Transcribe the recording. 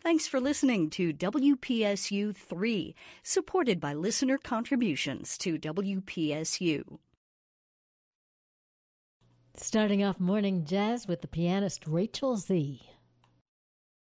Thanks for listening to WPSU 3, supported by listener contributions to WPSU. Starting off morning jazz with the pianist Rachel Z.